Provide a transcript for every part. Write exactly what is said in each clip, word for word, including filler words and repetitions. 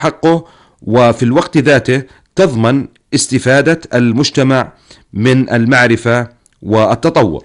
حقه، وفي الوقت ذاته تضمن استفادة المجتمع من المعرفة والتطور.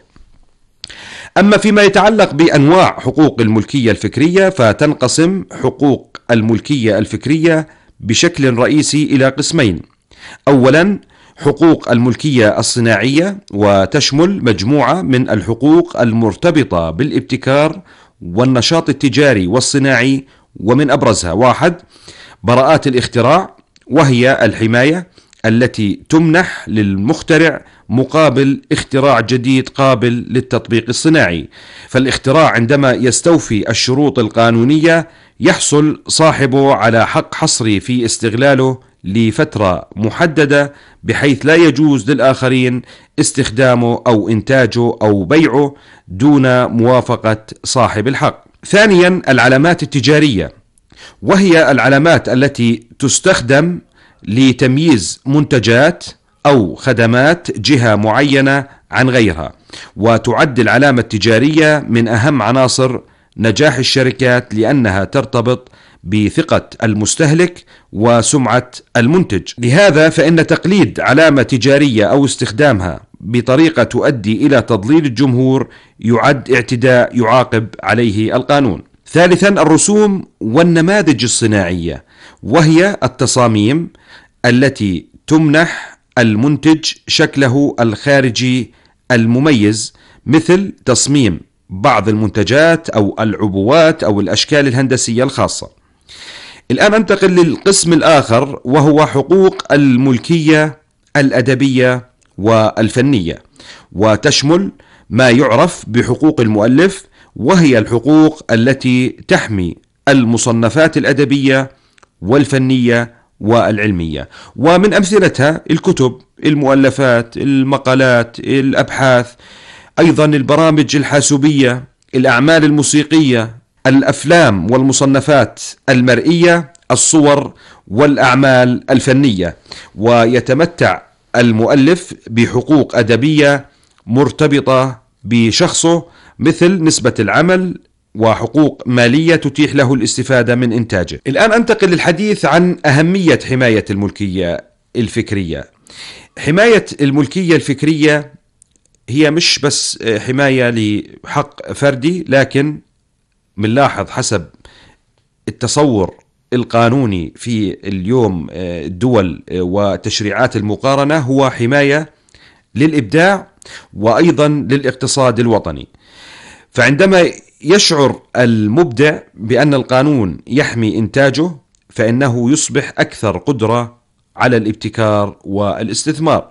أما فيما يتعلق بأنواع حقوق الملكية الفكرية، فتنقسم حقوق الملكية الفكرية بشكل رئيسي إلى قسمين. أولا، حقوق الملكية الصناعية، وتشمل مجموعة من الحقوق المرتبطة بالابتكار والنشاط التجاري والصناعي، ومن أبرزها: واحد، براءات الاختراع، وهي الحماية التي تمنح للمخترع مقابل اختراع جديد قابل للتطبيق الصناعي. فالاختراع عندما يستوفي الشروط القانونية يحصل صاحبه على حق حصري في استغلاله لفترة محددة، بحيث لا يجوز للآخرين استخدامه أو إنتاجه أو بيعه دون موافقة صاحب الحق. ثانيا، العلامات التجارية، وهي العلامات التي تستخدم لتمييز منتجات أو خدمات جهة معينة عن غيرها، وتعد العلامة التجارية من أهم عناصر نجاح الشركات، لأنها ترتبط بثقة المستهلك وسمعة المنتج. لهذا فإن تقليد علامة تجارية أو استخدامها بطريقة تؤدي إلى تضليل الجمهور يعد اعتداء يعاقب عليه القانون. ثالثا، الرسوم والنماذج الصناعية، وهي التصاميم التي تمنح المنتج شكله الخارجي المميز، مثل تصميم بعض المنتجات أو العبوات أو الأشكال الهندسية الخاصة. الآن أنتقل للقسم الآخر، وهو حقوق الملكية الأدبية والفنية، وتشمل ما يعرف بحقوق المؤلف، وهي الحقوق التي تحمي المصنفات الأدبية والفنية والعلمية، ومن أمثلتها الكتب، المؤلفات، المقالات، الأبحاث، أيضا البرامج الحاسوبية، الأعمال الموسيقية، الأفلام والمصنفات المرئية، الصور والأعمال الفنية. ويتمتع المؤلف بحقوق أدبية مرتبطة بشخصه، مثل نسبة العمل، وحقوق مالية تتيح له الاستفادة من إنتاجه. الآن أنتقل للحديث عن أهمية حماية الملكية الفكرية. حماية الملكية الفكرية هي مش بس حماية لحق فردي، لكن منلاحظ حسب التصور القانوني في اليوم الدول وتشريعات المقارنة هو حماية للإبداع وأيضا للاقتصاد الوطني. فعندما يشعر المبدع بأن القانون يحمي إنتاجه، فإنه يصبح أكثر قدرة على الابتكار والاستثمار.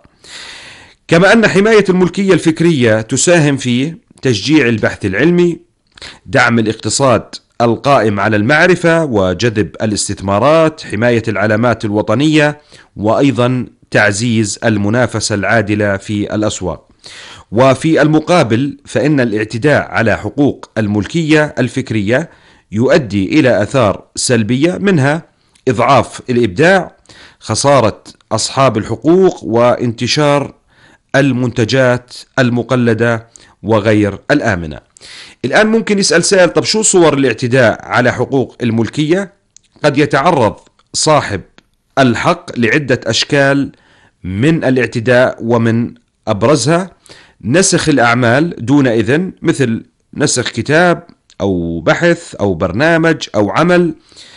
كما أن حماية الملكية الفكرية تساهم في تشجيع البحث العلمي، دعم الاقتصاد القائم على المعرفة وجذب الاستثمارات، حماية العلامات الوطنية، وأيضا تعزيز المنافسة العادلة في الأسواق. وفي المقابل فإن الاعتداء على حقوق الملكية الفكرية يؤدي إلى آثار سلبية، منها إضعاف الإبداع، خسارة أصحاب الحقوق، وانتشار المنتجات المقلدة وغير الآمنة. الآن ممكن يسأل سائل: طب شو صور الاعتداء على حقوق الملكية؟ قد يتعرض صاحب الحق لعدة أشكال من الاعتداء، ومن أبرزها نسخ الأعمال دون إذن، مثل نسخ كتاب أو بحث أو برنامج أو عمل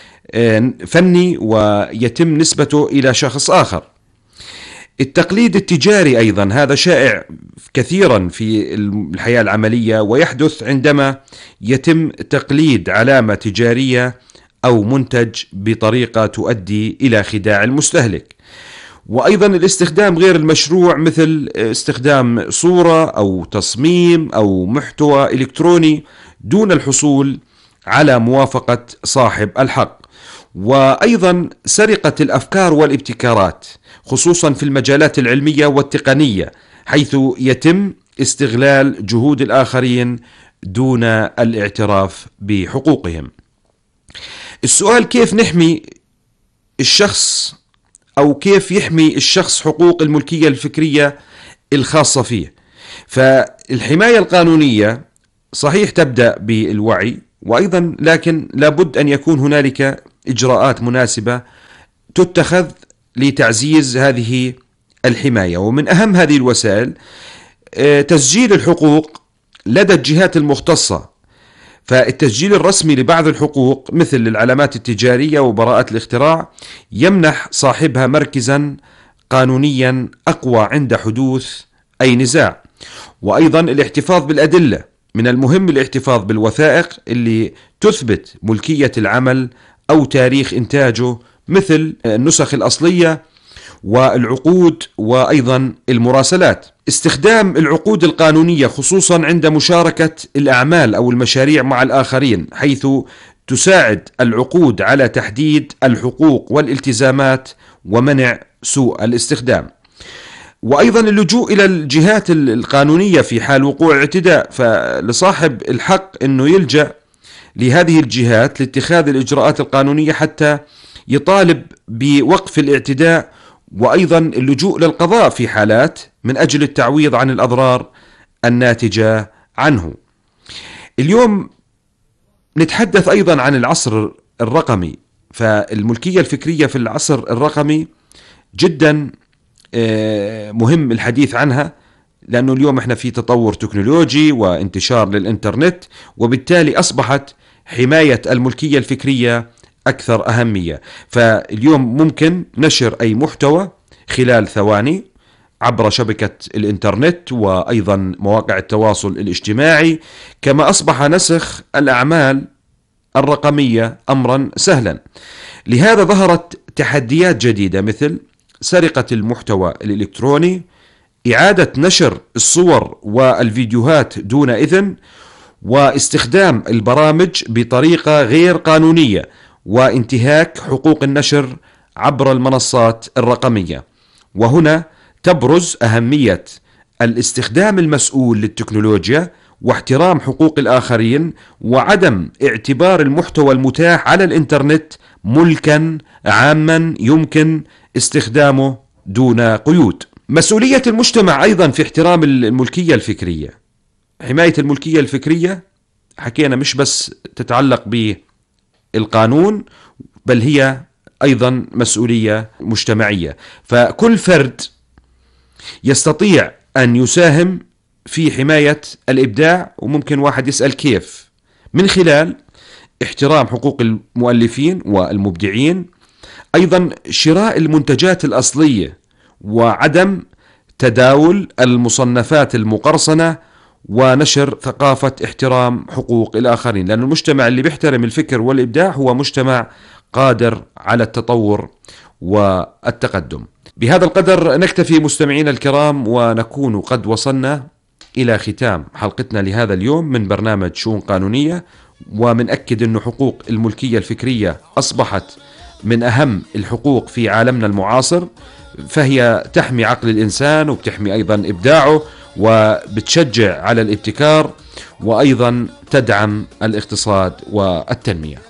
فني ويتم نسبته إلى شخص آخر. التقليد التجاري أيضا هذا شائع كثيرا في الحياة العملية، ويحدث عندما يتم تقليد علامة تجارية أو منتج بطريقة تؤدي إلى خداع المستهلك. وأيضا الاستخدام غير المشروع، مثل استخدام صورة أو تصميم أو محتوى إلكتروني دون الحصول على موافقة صاحب الحق. وأيضا سرقة الأفكار والابتكارات، خصوصا في المجالات العلمية والتقنية، حيث يتم استغلال جهود الآخرين دون الاعتراف بحقوقهم. السؤال: كيف نحمي الشخص أو كيف يحمي الشخص حقوق الملكية الفكرية الخاصة فيه؟ فالحماية القانونية صحيح تبدأ بالوعي، وأيضا لكن لابد أن يكون هنالك إجراءات مناسبة تتخذ لتعزيز هذه الحماية. ومن أهم هذه الوسائل تسجيل الحقوق لدى الجهات المختصة. فالتسجيل الرسمي لبعض الحقوق مثل العلامات التجارية وبراءة الاختراع يمنح صاحبها مركزا قانونيا أقوى عند حدوث أي نزاع. وأيضا الاحتفاظ بالأدلة، من المهم الاحتفاظ بالوثائق اللي تثبت ملكية العمل أو تاريخ إنتاجه مثل النسخ الأصلية والعقود وأيضا المراسلات. استخدام العقود القانونية خصوصا عند مشاركة الأعمال أو المشاريع مع الآخرين، حيث تساعد العقود على تحديد الحقوق والالتزامات ومنع سوء الاستخدام. وأيضا اللجوء إلى الجهات القانونية في حال وقوع اعتداء، فلصاحب الحق أنه يلجأ لهذه الجهات لاتخاذ الإجراءات القانونية حتى يطالب بوقف الاعتداء، وأيضا اللجوء للقضاء في حالات من أجل التعويض عن الأضرار الناتجة عنه. اليوم نتحدث أيضا عن العصر الرقمي، فالملكية الفكرية في العصر الرقمي جدا مهم الحديث عنها، لأنه اليوم احنا في تطور تكنولوجي وانتشار للإنترنت، وبالتالي أصبحت حماية الملكية الفكرية أكثر أهمية. فاليوم ممكن نشر أي محتوى خلال ثواني عبر شبكة الإنترنت وأيضا مواقع التواصل الاجتماعي، كما أصبح نسخ الأعمال الرقمية أمرا سهلا. لهذا ظهرت تحديات جديدة مثل سرقة المحتوى الإلكتروني، إعادة نشر الصور والفيديوهات دون إذن، واستخدام البرامج بطريقة غير قانونية، وانتهاك حقوق النشر عبر المنصات الرقمية. وهنا تبرز أهمية الاستخدام المسؤول للتكنولوجيا واحترام حقوق الآخرين، وعدم اعتبار المحتوى المتاح على الإنترنت ملكا عاما يمكن استخدامه دون قيود. مسؤولية المجتمع أيضا في احترام الملكية الفكرية. حماية الملكية الفكرية حكينا مش بس تتعلق بالقانون، بل هي أيضا مسؤولية مجتمعية. فكل فرد يستطيع أن يساهم في حماية الإبداع. وممكن واحد يسأل كيف؟ من خلال احترام حقوق المؤلفين والمبدعين، أيضا شراء المنتجات الأصلية، وعدم تداول المصنفات المقرصنة، ونشر ثقافة احترام حقوق الآخرين. لأن المجتمع اللي بيحترم الفكر والإبداع هو مجتمع قادر على التطور والتقدم. بهذا القدر نكتفي مستمعين الكرام، ونكون قد وصلنا إلى ختام حلقتنا لهذا اليوم من برنامج شؤون قانونية. ومنأكد أن حقوق الملكية الفكرية أصبحت من أهم الحقوق في عالمنا المعاصر، فهي تحمي عقل الإنسان وبتحمي أيضا إبداعه، وبتشجع على الابتكار، وأيضا تدعم الاقتصاد والتنمية.